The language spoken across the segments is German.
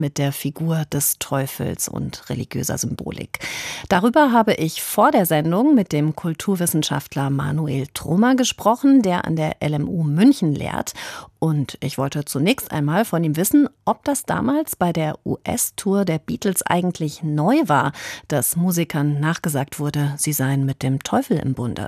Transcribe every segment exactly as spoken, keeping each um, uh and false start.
mit der Figur des Teufels und religiöser Symbolik. Darüber habe ich vor der Sendung mit dem Kulturwissenschaftler Manuel Trummer gesprochen, der an der L M U München lehrt. Und ich wollte zunächst einmal von ihm wissen, ob das damals bei der U S-Tour der Beatles eigentlich neu war, dass Musikern nachgesagt wurde, sie seien mit dem Teufel im Bunde.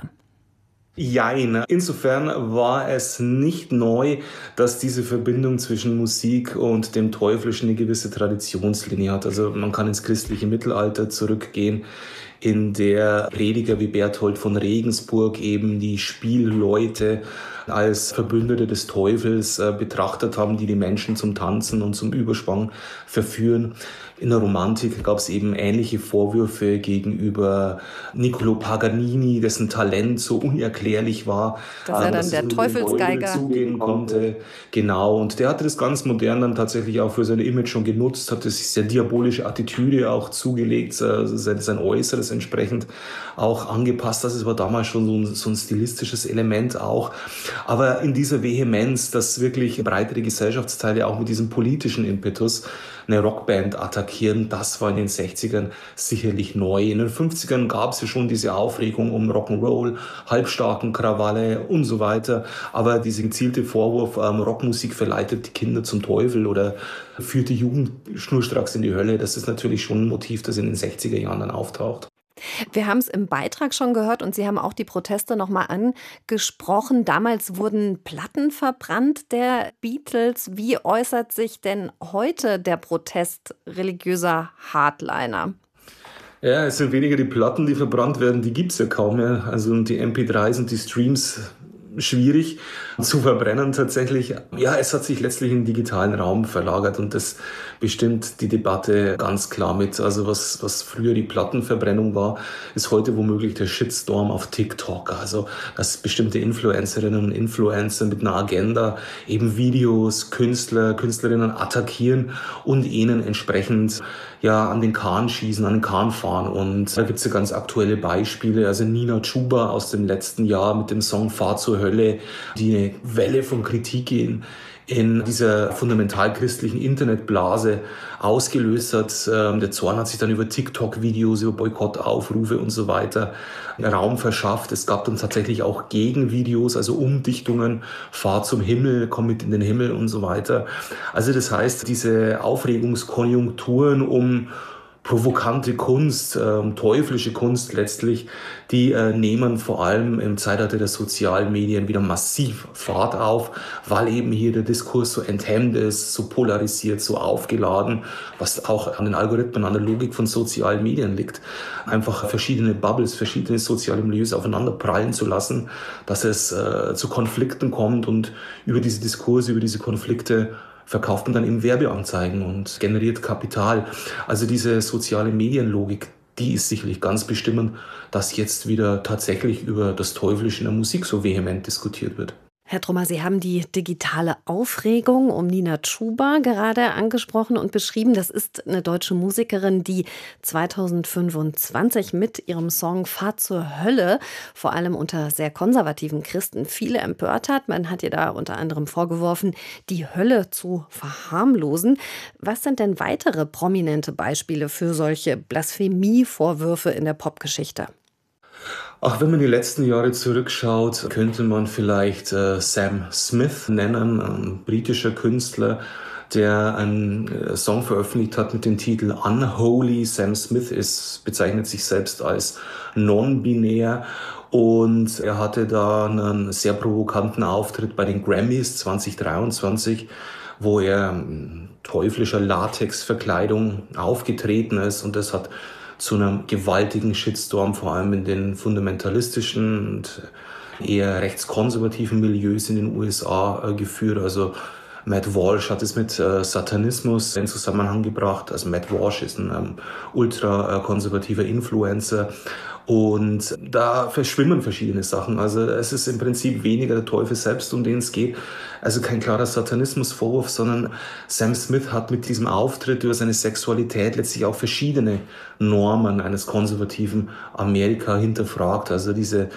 Jein. Insofern war es nicht neu, dass diese Verbindung zwischen Musik und dem Teuflischen eine gewisse Traditionslinie hat. Also man kann ins christliche Mittelalter zurückgehen, in der Prediger wie Berthold von Regensburg eben die Spielleute als Verbündete des Teufels äh, betrachtet haben, die die Menschen zum Tanzen und zum Überschwang verführen. In der Romantik gab es eben ähnliche Vorwürfe gegenüber Niccolo Paganini, dessen Talent so unerklärlich war, dass er dann dass der Teufelsgeiger zugehen konnte. Genau, und der hatte das ganz modern dann tatsächlich auch für sein Image schon genutzt, hatte sich sehr diabolische Attitüde auch zugelegt, sein, sein Äußeres entsprechend auch angepasst. Das war damals schon so ein, so ein stilistisches Element auch. Aber in dieser Vehemenz, dass wirklich breitere Gesellschaftsteile auch mit diesem politischen Impetus eine Rockband attackieren, das war in den sechzigern sicherlich neu. In den fünfzigern gab es ja schon diese Aufregung um Rock'n'Roll, halbstarken Krawalle und so weiter. Aber dieser gezielte Vorwurf, ähm, Rockmusik verleitet die Kinder zum Teufel oder führt die Jugend schnurstracks in die Hölle, das ist natürlich schon ein Motiv, das in den sechziger Jahren dann auftaucht. Wir haben es im Beitrag schon gehört und Sie haben auch die Proteste noch mal angesprochen. Damals wurden Platten verbrannt der Beatles. Wie äußert sich denn heute der Protest religiöser Hardliner? Ja, es sind weniger die Platten, die verbrannt werden, die gibt es ja kaum mehr. Also die M P drei s und die Streams schwierig zu verbrennen tatsächlich. Ja, es hat sich letztlich in den digitalen Raum verlagert und das bestimmt die Debatte ganz klar mit. Also was, was früher die Plattenverbrennung war, ist heute womöglich der Shitstorm auf TikTok. Also dass bestimmte Influencerinnen und Influencer mit einer Agenda eben Videos, Künstler, Künstlerinnen attackieren und ihnen entsprechend ja an den Kahn schießen, an den Kahn fahren. Und da gibt es ja ganz aktuelle Beispiele. Also Nina Chuba aus dem letzten Jahr mit dem Song Fahr zur Hölle, die eine Welle von Kritik in, in dieser fundamentalchristlichen Internetblase ausgelöst hat. Der Zorn hat sich dann über TikTok-Videos, über Boykottaufrufe und so weiter Raum verschafft. Es gab dann tatsächlich auch Gegenvideos, also Umdichtungen, Fahr zum Himmel, komm mit in den Himmel und so weiter. Also das heißt, diese Aufregungskonjunkturen um provokante Kunst, äh, teuflische Kunst letztlich, die äh, nehmen vor allem im Zeitalter der sozialen Medien wieder massiv Fahrt auf, weil eben hier der Diskurs so enthemmt ist, so polarisiert, so aufgeladen, was auch an den Algorithmen, an der Logik von sozialen Medien liegt. Einfach verschiedene Bubbles, verschiedene soziale Milieus aufeinander prallen zu lassen, dass es äh, zu Konflikten kommt und über diese Diskurse, über diese Konflikte verkauft man dann eben Werbeanzeigen und generiert Kapital. Also diese soziale Medienlogik, die ist sicherlich ganz bestimmend, dass jetzt wieder tatsächlich über das Teuflische in der Musik so vehement diskutiert wird. Herr Trummer, Sie haben die digitale Aufregung um Nina Chuba gerade angesprochen und beschrieben. Das ist eine deutsche Musikerin, die zweitausendfünfundzwanzig mit ihrem Song Fahr zur Hölle vor allem unter sehr konservativen Christen viele empört hat. Man hat ihr da unter anderem vorgeworfen, die Hölle zu verharmlosen. Was sind denn weitere prominente Beispiele für solche Blasphemie-Vorwürfe in der Popgeschichte? Ach, wenn man die letzten Jahre zurückschaut, könnte man vielleicht äh, Sam Smith nennen, ein britischer Künstler, der einen äh, Song veröffentlicht hat mit dem Titel Unholy. Sam Smith ist, bezeichnet sich selbst als non-binär und er hatte da einen sehr provokanten Auftritt bei den Grammys zwanzig dreiundzwanzig, wo er in teuflischer Latexverkleidung aufgetreten ist und das hat zu einem gewaltigen Shitstorm, vor allem in den fundamentalistischen und eher rechtskonservativen Milieus in den U S A äh, geführt. Also Matt Walsh hat es mit äh, Satanismus in Zusammenhang gebracht. Also Matt Walsh ist ein ähm, ultrakonservativer Influencer. Und da verschwimmen verschiedene Sachen. Also es ist im Prinzip weniger der Teufel selbst, um den es geht. Also kein klarer Satanismusvorwurf, sondern Sam Smith hat mit diesem Auftritt über seine Sexualität letztlich auch verschiedene Normen eines konservativen Amerika hinterfragt. Also diese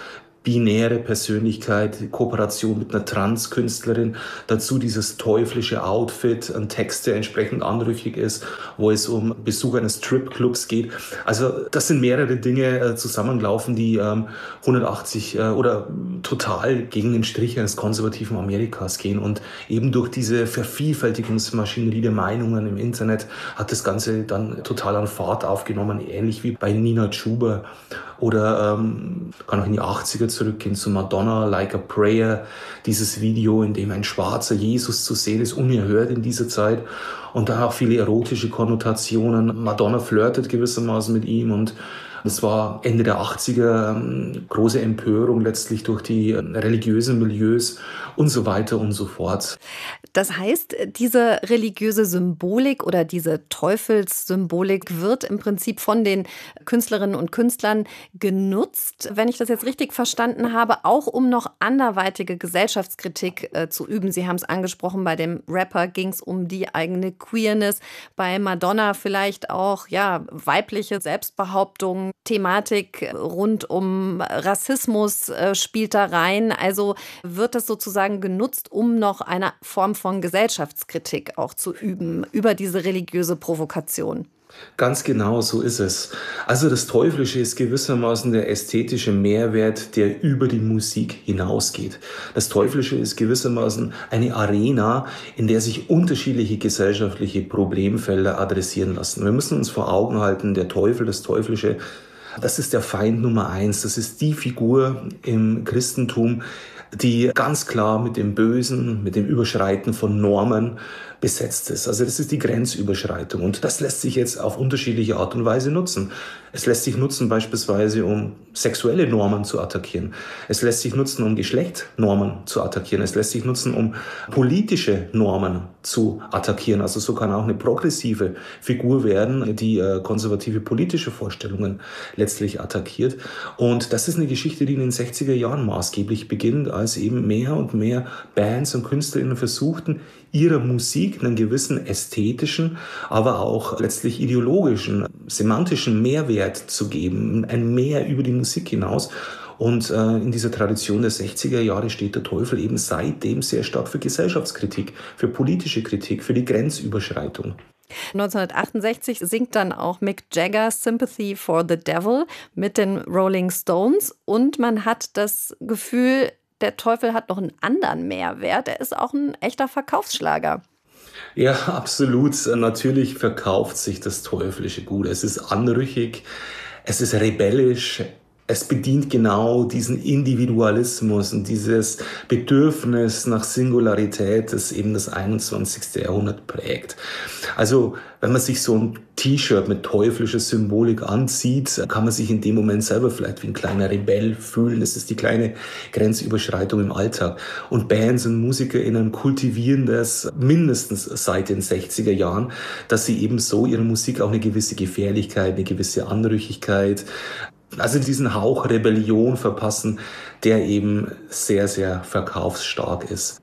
binäre Persönlichkeit, Kooperation mit einer Transkünstlerin, dazu dieses teuflische Outfit, ein Text, der entsprechend anrüchig ist, wo es um Besuch eines Stripclubs geht. Also das sind mehrere Dinge äh, zusammenlaufen, die ähm, hundertachtzig äh, oder total gegen den Strich eines konservativen Amerikas gehen. Und eben durch diese Vervielfältigungsmaschinerie der Meinungen im Internet hat das Ganze dann total an Fahrt aufgenommen, ähnlich wie bei Nina Chuba. Oder ähm, kann auch in die achtziger zurückgehen zu Madonna, Like a Prayer, dieses Video, in dem ein schwarzer Jesus zu sehen ist, unerhört in dieser Zeit. Und da auch viele erotische Konnotationen. Madonna flirtet gewissermaßen mit ihm und das war Ende der achtziger, ähm, große Empörung letztlich durch die äh, religiösen Milieus und so weiter und so fort. Das heißt, diese religiöse Symbolik oder diese Teufelssymbolik wird im Prinzip von den Künstlerinnen und Künstlern genutzt, wenn ich das jetzt richtig verstanden habe, auch um noch anderweitige Gesellschaftskritik äh, zu üben. Sie haben es angesprochen, bei dem Rapper ging es um die eigene Queerness, bei Madonna vielleicht auch ja weibliche Selbstbehauptung, Thematik rund um Rassismus äh, spielt da rein. Also wird das sozusagen genutzt, um noch eine Form von Gesellschaftskritik auch zu üben über diese religiöse Provokation. Ganz genau, so ist es. Also das Teuflische ist gewissermaßen der ästhetische Mehrwert, der über die Musik hinausgeht. Das Teuflische ist gewissermaßen eine Arena, in der sich unterschiedliche gesellschaftliche Problemfelder adressieren lassen. Wir müssen uns vor Augen halten, der Teufel, das Teuflische, das ist der Feind Nummer eins. Das ist die Figur im Christentum, die ganz klar mit dem Bösen, mit dem Überschreiten von Normen besetzt ist. Also das ist die Grenzüberschreitung und das lässt sich jetzt auf unterschiedliche Art und Weise nutzen. Es lässt sich nutzen beispielsweise, um sexuelle Normen zu attackieren. Es lässt sich nutzen, um Geschlechtsnormen zu attackieren. Es lässt sich nutzen, um politische Normen zu attackieren. Also so kann auch eine progressive Figur werden, die äh, konservative politische Vorstellungen letztlich attackiert. Und das ist eine Geschichte, die in den sechziger Jahren maßgeblich beginnt, als eben mehr und mehr Bands und KünstlerInnen versuchten, ihrer Musik einen gewissen ästhetischen, aber auch letztlich ideologischen, semantischen Mehrwert zu geben, ein Mehr über die Musik hinaus. Und äh, in dieser Tradition der sechziger Jahre steht der Teufel eben seitdem sehr stark für Gesellschaftskritik, für politische Kritik, für die Grenzüberschreitung. neunzehnhundertachtundsechzig singt dann auch Mick Jagger Sympathy for the Devil mit den Rolling Stones und man hat das Gefühl, der Teufel hat noch einen anderen Mehrwert. Er ist auch ein echter Verkaufsschlager. Ja, absolut. Natürlich verkauft sich das Teuflische gut. Es ist anrüchig, es ist rebellisch. Es bedient genau diesen Individualismus und dieses Bedürfnis nach Singularität, das eben das einundzwanzigste Jahrhundert prägt. Also wenn man sich so ein T-Shirt mit teuflischer Symbolik anzieht, kann man sich in dem Moment selber vielleicht wie ein kleiner Rebell fühlen. Das ist die kleine Grenzüberschreitung im Alltag. Und Bands und MusikerInnen kultivieren das mindestens seit den sechziger Jahren, dass sie eben so ihrer Musik auch eine gewisse Gefährlichkeit, eine gewisse Anrüchigkeit, also diesen Hauch Rebellion verpassen, der eben sehr, sehr verkaufsstark ist.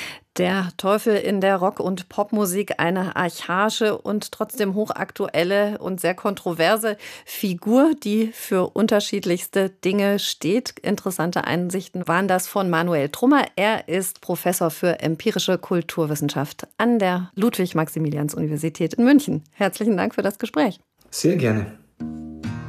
Der Teufel in der Rock- und Popmusik, eine archaische und trotzdem hochaktuelle und sehr kontroverse Figur, die für unterschiedlichste Dinge steht. Interessante Einsichten waren das von Manuel Trummer. Er ist Professor für empirische Kulturwissenschaft an der Ludwig-Maximilians-Universität in München. Herzlichen Dank für das Gespräch. Sehr gerne.